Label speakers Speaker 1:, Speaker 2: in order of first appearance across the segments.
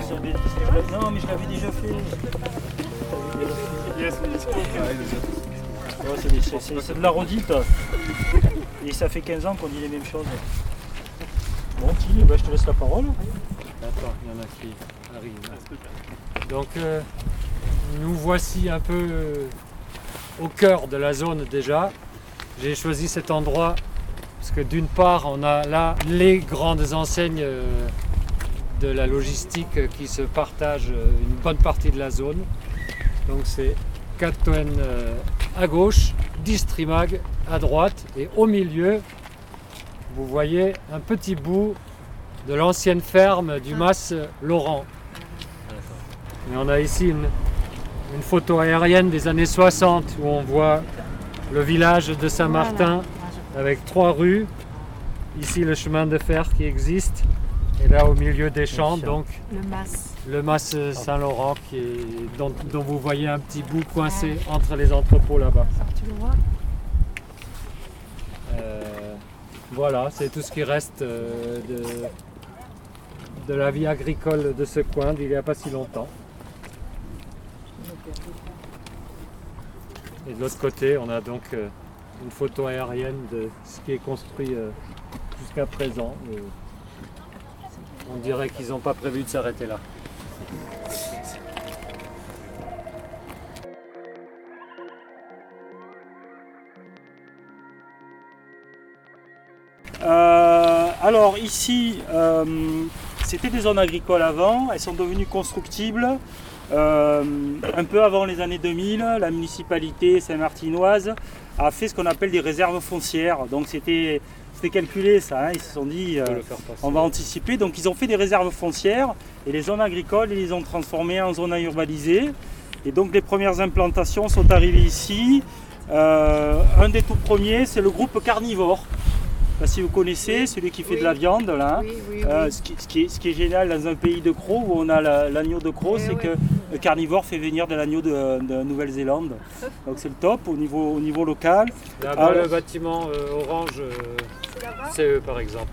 Speaker 1: Non, mais je l'avais déjà fait. C'est de la redite. Et ça fait 15 ans qu'on dit les mêmes choses. Bon, Tilly, je te laisse la parole.
Speaker 2: Attends, il y en a qui arrivent. Donc, nous voici un peu au cœur de la zone déjà. J'ai choisi cet endroit parce que d'une part, on a là les grandes enseignes de la logistique qui se partagent une bonne partie de la zone. Donc c'est Catoën à gauche, Distrimag à droite et au milieu, vous voyez un petit bout de l'ancienne ferme du Mas Laurent. Et on a ici une photo aérienne des années 60 où on voit le village de Saint-Martin avec 3 rues. Ici le chemin de fer qui existe. Et là au milieu des champs, donc le Mas Saint-Laurent dont vous voyez un petit bout coincé entre les entrepôts là-bas.
Speaker 3: Tu le vois ?
Speaker 2: Voilà, c'est tout ce qui reste de la vie agricole de ce coin d'il n'y a pas si longtemps. Et de l'autre côté, on a donc une photo aérienne de ce qui est construit jusqu'à présent. Et on dirait qu'ils n'ont pas prévu de s'arrêter là.
Speaker 1: Alors ici, c'était des zones agricoles avant, elles sont devenues constructibles. Un peu avant les années 2000, la municipalité saint-martinoise a fait ce qu'on appelle des réserves foncières. Donc c'était calculé ça, hein. Ils se sont dit on va anticiper. Donc ils ont fait des réserves foncières et les zones agricoles, ils les ont transformées en zones urbanisées. Et donc les premières implantations sont arrivées ici. Un des tout premiers, c'est le groupe Carnivore. Là, si vous connaissez, celui qui fait de la viande, là.
Speaker 3: Oui.
Speaker 1: Ce qui est génial dans un pays de crocs où on a l'agneau de crocs, c'est que le Carnivore fait venir de l'agneau de Nouvelle-Zélande. Donc c'est le top au niveau local.
Speaker 2: Là-bas, le bâtiment orange, c'est eux par exemple.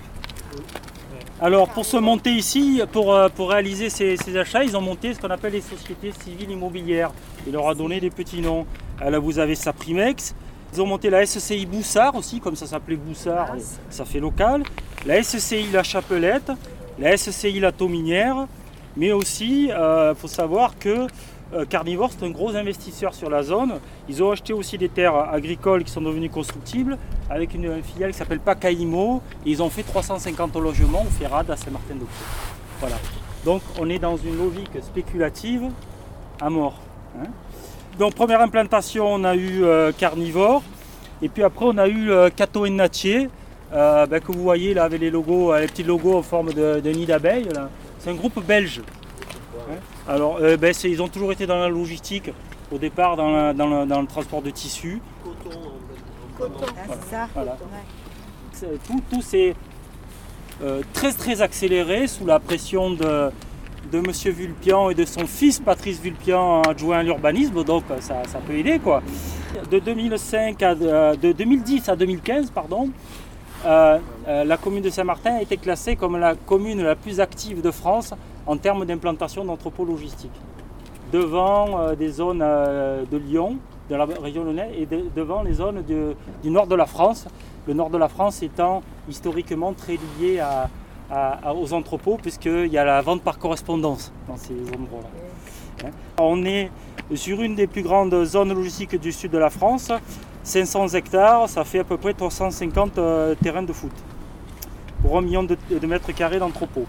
Speaker 1: Alors pour se monter ici, pour réaliser ces achats, ils ont monté ce qu'on appelle les sociétés civiles immobilières. Il leur a donné des petits noms. Là vous avez Saprimex. Ils ont monté la SCI Boussard aussi, comme ça s'appelait Boussard, ça fait local. La SCI La Chapelette, la SCI La Tauminière, mais aussi, il faut savoir que Carnivore, c'est un gros investisseur sur la zone. Ils ont acheté aussi des terres agricoles qui sont devenues constructibles avec une filiale qui s'appelle Pacaïmo. Et ils ont fait 350 logements au Ferrade à Saint-Martin-de-Croix. Voilà. Donc on est dans une logique spéculative à mort. Hein. Donc première implantation, on a eu Carnivore, et puis après on a eu Catoën Nattier, que vous voyez là avec les logos, les petits logos en forme de nid d'abeilles. C'est un groupe belge. Hein. Alors ils ont toujours été dans la logistique, au départ dans le transport de tissus.
Speaker 3: Coton, c'est ça.
Speaker 1: Voilà. Tout s'est très accéléré sous la pression de M. Vulpian et de son fils Patrice Vulpian, adjoint à l'urbanisme, donc ça peut aider quoi. De 2010 à 2015, la commune de Saint-Martin a été classée comme la commune la plus active de France en termes d'implantation d'entrepôts logistiques, devant des zones de Lyon, de la région lyonnaise, et devant les zones du nord de la France, le nord de la France étant historiquement très lié aux entrepôts, puisqu'il y a la vente par correspondance dans ces endroits-là. On est sur une des plus grandes zones logistiques du sud de la France, 500 hectares, ça fait à peu près 350 terrains de foot, pour 1 million de mètres carrés d'entrepôts.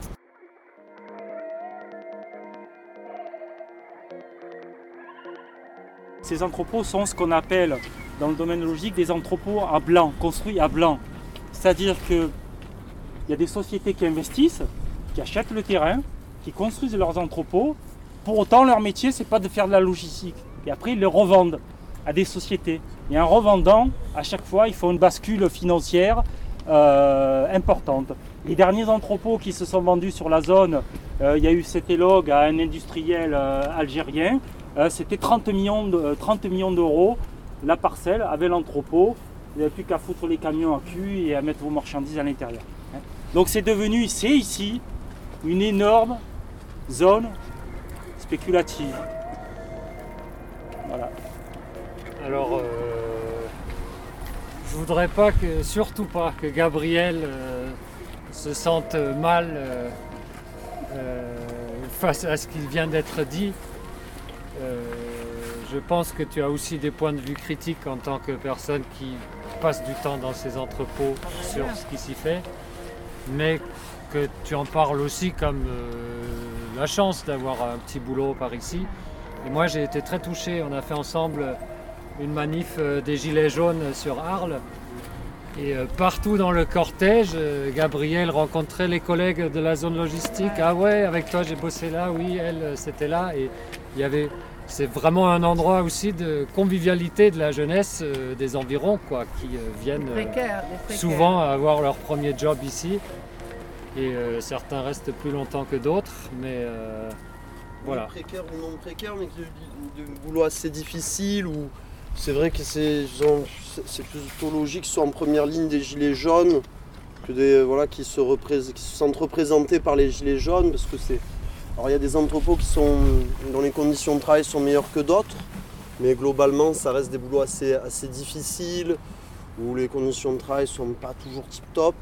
Speaker 1: Ces entrepôts sont ce qu'on appelle, dans le domaine logique, des entrepôts à blanc, construits à blanc. C'est-à-dire que il y a des sociétés qui investissent, qui achètent le terrain, qui construisent leurs entrepôts. Pour autant, leur métier, c'est pas de faire de la logistique. Et après, ils le revendent à des sociétés. Et en revendant, à chaque fois, ils font une bascule financière importante. Les derniers entrepôts qui se sont vendus sur la zone, il y a eu cet éloge à un industriel algérien. C'était 30 millions d'euros la parcelle avec l'entrepôt. Vous n'avez plus qu'à foutre les camions à cul et à mettre vos marchandises à l'intérieur. Donc c'est devenu, c'est ici, une énorme zone spéculative. Voilà.
Speaker 2: Alors, je voudrais pas surtout pas que Gabriel se sente mal face à ce qui vient d'être dit. Je pense que tu as aussi des points de vue critiques en tant que personne qui passe du temps dans ces entrepôts sur ce qui s'y fait, mais que tu en parles aussi comme la chance d'avoir un petit boulot par ici. Et moi j'ai été très touché, on a fait ensemble une manif des Gilets jaunes sur Arles. Et partout dans le cortège, Gabriel rencontrait les collègues de la zone logistique. Ah ouais, avec toi j'ai bossé là, oui, elle c'était là. Et c'est vraiment un endroit aussi de convivialité de la jeunesse des environs, quoi, qui viennent
Speaker 3: des précaires.
Speaker 2: souvent avoir leur premier job ici. Et certains restent plus longtemps que d'autres, mais voilà.
Speaker 4: Précaires ou non précaires, mais du boulot assez difficile ou... C'est vrai que c'est plutôt logique qu'ils soient en première ligne des gilets jaunes, que qui se sentent représentés par les gilets jaunes, parce que alors il y a des entrepôts dont les conditions de travail sont meilleures que d'autres, mais globalement ça reste des boulots assez difficiles, où les conditions de travail sont pas toujours tip top.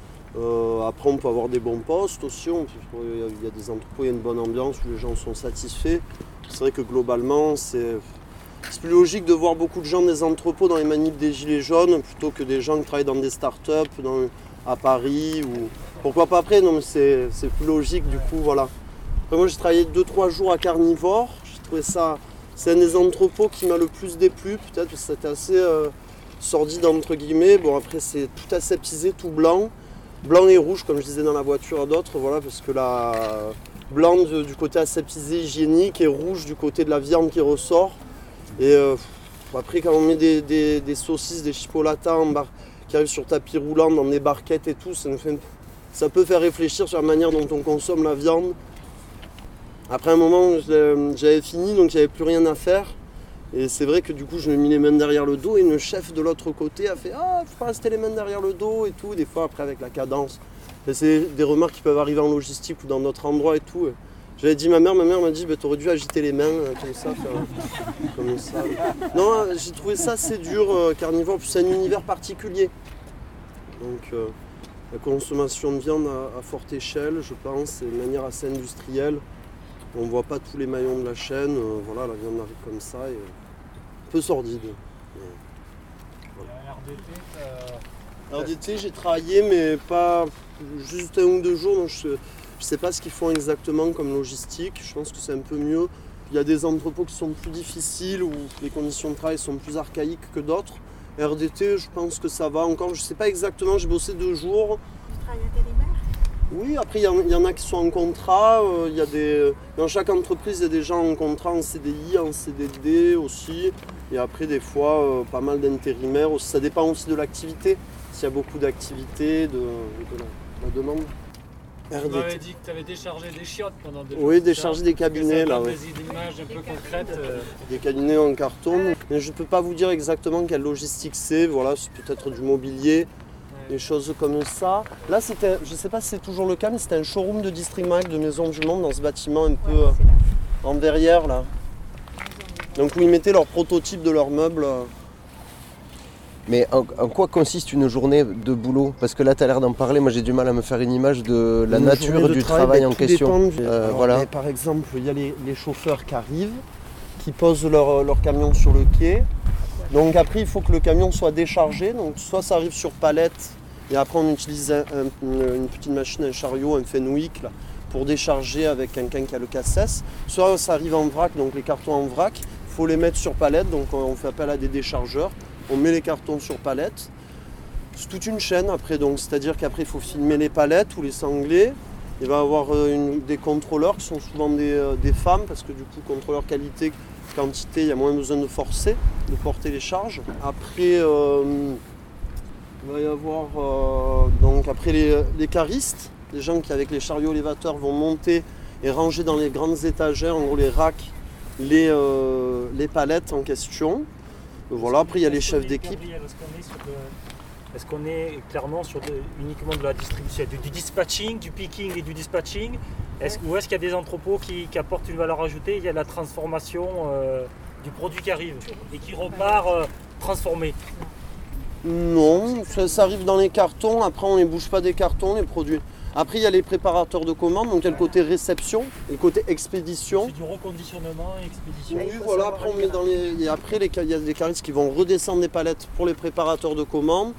Speaker 4: Après on peut avoir des bons postes aussi, il y a des entrepôts, il y a une bonne ambiance où les gens sont satisfaits. C'est vrai que globalement c'est plus logique de voir beaucoup de gens des entrepôts dans les manifs des gilets jaunes plutôt que des gens qui travaillent dans des startups à Paris ou pourquoi pas après, non mais c'est plus logique du coup, voilà. Après moi j'ai travaillé 2-3 jours à Carnivore, j'ai trouvé ça, c'est un des entrepôts qui m'a le plus déplu peut-être parce que c'était assez sordide entre guillemets. Bon après c'est tout aseptisé, tout blanc et rouge comme je disais dans la voiture à d'autres, voilà, parce que la blanc du côté aseptisé hygiénique et rouge du côté de la viande qui ressort. Et après quand on met des saucisses, des chipolatas qui arrivent sur tapis roulant dans des barquettes et tout, ça peut faire réfléchir sur la manière dont on consomme la viande. Après un moment j'avais fini donc j'avais plus rien à faire. Et c'est vrai que du coup je me mis les mains derrière le dos et le chef de l'autre côté a fait « Ah, faut pas rester les mains derrière le dos et tout », des fois après avec la cadence. Et c'est des remarques qui peuvent arriver en logistique ou dans d'autres endroits et tout. J'avais dit ma mère m'a dit t'aurais dû agiter les mains comme ça, comme ça. Non, j'ai trouvé ça assez dur, Carnivore, c'est un univers particulier. Donc la consommation de viande à forte échelle, je pense, c'est de manière assez industrielle. On ne voit pas tous les maillons de la chaîne, voilà, la viande arrive comme ça, et un peu sordide. Voilà. RDT, j'ai travaillé, mais pas juste 1 ou 2 jours, donc je ne sais pas ce qu'ils font exactement comme logistique, je pense que c'est un peu mieux. Il y a des entrepôts qui sont plus difficiles, où les conditions de travail sont plus archaïques que d'autres. RDT, je pense que ça va encore, je ne sais pas exactement, j'ai bossé 2 jours.
Speaker 3: Tu travailles intérimaire ?
Speaker 4: Oui, après il y en a qui sont en contrat, dans chaque entreprise il y a des gens en contrat en CDI, en CDD aussi, et après des fois pas mal d'intérimaires, ça dépend aussi de l'activité, s'il y a beaucoup d'activités, de la demande.
Speaker 2: Tu m'avais dit que tu avais déchargé des chiottes pendant 2 jours.
Speaker 4: Oui, décharger des cabinets là.
Speaker 2: Des images un peu concrètes.
Speaker 4: Des cabinets en carton. Mais je ne peux pas vous dire exactement quelle logistique c'est. Voilà, c'est peut-être du mobilier, des choses comme ça. Là, je ne sais pas si c'est toujours le cas, mais c'était un showroom de District Mag de Maison du Monde dans ce bâtiment un peu en verrière là. Donc où ils mettaient leurs prototypes de leurs meubles.
Speaker 5: Mais en quoi consiste une journée de boulot? Parce que là, tu as l'air d'en parler, moi j'ai du mal à me faire une image de la nature du travail en question.
Speaker 4: Voilà. Par exemple, il y a les chauffeurs qui arrivent, qui posent leur camion sur le quai. Donc après, il faut que le camion soit déchargé. Donc soit ça arrive sur palette, et après on utilise une petite machine, un chariot, un Fenwick, là, pour décharger avec quelqu'un qui a le casse-cesse. Soit ça arrive en vrac, donc les cartons en vrac, il faut les mettre sur palette, donc on fait appel à des déchargeurs. On met les cartons sur palette. C'est toute une chaîne après, donc c'est-à-dire qu'après il faut filmer les palettes ou les sanglés. Il va y avoir des contrôleurs qui sont souvent des femmes, parce que du coup contrôleur qualité, quantité, il y a moins besoin de forcer, de porter les charges. Après il va y avoir donc après les caristes, les gens qui avec les chariots élévateurs vont monter et ranger dans les grandes étagères, en gros les racks, les palettes en question. Voilà, après il y a les chefs d'équipe.
Speaker 1: Est-ce qu'on est clairement sur uniquement de la distribution, du dispatching, du picking et du dispatching, Ou est-ce qu'il y a des entrepôts qui apportent une valeur ajoutée, il y a la transformation du produit qui arrive et qui repart transformé?
Speaker 4: Non, ça arrive dans les cartons, après on ne les bouge pas des cartons, les produits. Après il y a les préparateurs de commandes, donc il y a le côté réception et le côté expédition.
Speaker 1: C'est du reconditionnement et expédition.
Speaker 4: Oui, voilà, après on met dans les... Et après il y a des caristes qui vont redescendre des palettes pour les préparateurs de commandes.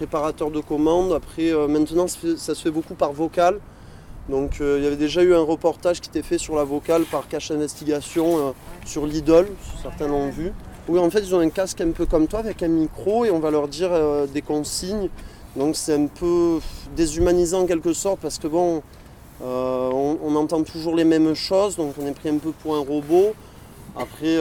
Speaker 4: Après maintenant ça se fait beaucoup par vocal. Donc il y avait déjà eu un reportage qui était fait sur la vocale par Cache Investigation sur Lidl, certains l'ont vu. Oui, en fait ils ont un casque un peu comme toi avec un micro et on va leur dire des consignes. Donc c'est un peu déshumanisant en quelque sorte parce que bon, on entend toujours les mêmes choses, donc on est pris un peu pour un robot. Après,
Speaker 3: Tu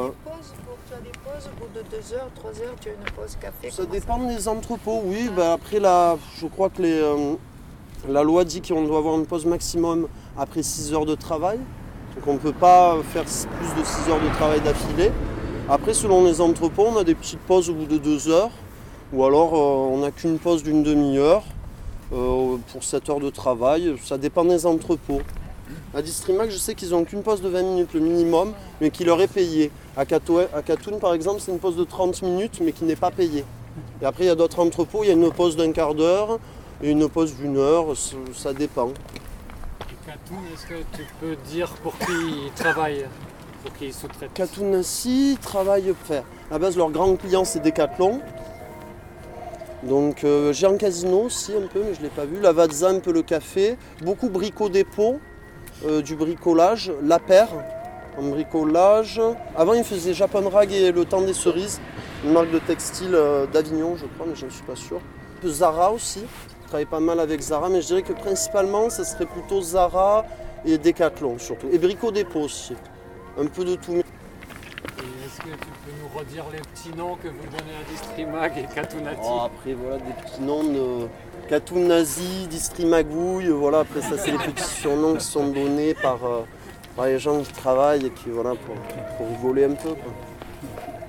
Speaker 3: as des pauses au bout de 2 heures, 3 heures, tu as une pause café.
Speaker 4: Ça dépend des entrepôts, oui. Après, je crois que la loi dit qu'on doit avoir une pause maximum après 6 heures de travail. Donc on ne peut pas faire plus de 6 heures de travail d'affilée. Après, selon les entrepôts, on a des petites pauses au bout de 2 heures. Ou alors, on n'a qu'une pause d'une demi-heure pour 7 heures de travail. Ça dépend des entrepôts. À Distrimac, je sais qu'ils n'ont qu'une pause de 20 minutes, le minimum, mais qui leur est payé. À Catoun, par exemple, c'est une pause de 30 minutes, mais qui n'est pas payée. Et après, il y a d'autres entrepôts, il y a une pause d'un quart d'heure et une pause d'une heure, ça dépend.
Speaker 2: Catoun, est-ce que tu peux dire pour qui ils travaillent, pour qui ils sous-traitent?
Speaker 4: Catoun, si, travaille. À la base, leur grand client, c'est Decathlon. Donc, j'ai un casino aussi, un peu, mais je ne l'ai pas vu. Lavazza, un peu le café. Beaucoup Brico Dépôt, du bricolage. La Paire, en bricolage. Avant, ils faisaient Japan Rag et Le Temps des Cerises, une marque de textile d'Avignon, je crois, mais je ne suis pas sûr. Un peu Zara aussi. Je travaille pas mal avec Zara, mais je dirais que principalement, ça serait plutôt Zara et Decathlon surtout. Et Brico Dépôt aussi. Un peu de tout.
Speaker 2: Est-ce que tu peux nous redire les petits noms que vous donnez à Distrimac et Catounati?
Speaker 4: Après, voilà, des petits noms de Catounazi, Distrimagouille, voilà, après ça, c'est les petits surnoms qui sont donnés par les gens qui travaillent et qui, voilà, pour rigoler un peu, quoi.